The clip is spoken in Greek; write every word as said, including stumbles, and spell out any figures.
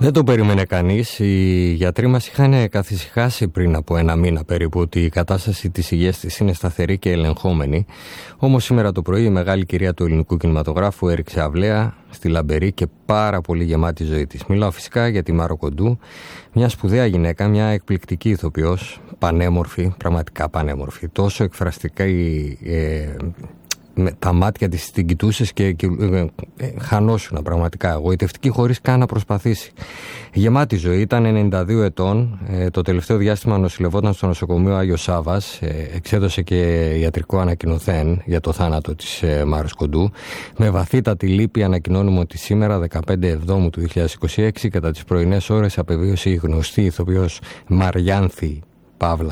Δεν το περίμενε κανείς. Οι γιατροί μας είχαν καθησυχάσει πριν από ένα μήνα περίπου ότι η κατάσταση της υγείας της είναι σταθερή και ελεγχόμενη. Όμως σήμερα το πρωί η μεγάλη κυρία του ελληνικού κινηματογράφου έριξε αυλαία στη λαμπερή και πάρα πολύ γεμάτη ζωή της. Μιλάω φυσικά για τη Μάρο Κοντού, μια σπουδαία γυναίκα, μια εκπληκτική ηθοποιός, πανέμορφη, πραγματικά πανέμορφη, τόσο εκφραστικά ε, με τα μάτια της την κοιτούσες και, και ε, ε, χανόσουνα πραγματικά, εγωιτευτική χωρίς καν να προσπαθήσει. Γεμάτη ζωή, ήταν ενενήντα δύο ετών, ε, το τελευταίο διάστημα νοσηλευόταν στο νοσοκομείο Άγιος Σάββας, ε, εξέδωσε και ιατρικό ανακοινωθέν για το θάνατο της ε, Μάρος Κοντού. Με βαθύτατη λύπη ανακοινώνουμε ότι σήμερα, δεκαπέντε Εβδόμου του δύο χιλιάδες είκοσι έξι, κατά τις πρωινές ώρες απεβίωσε η γνωστή ηθοποιός Μαριάνθη Παύλα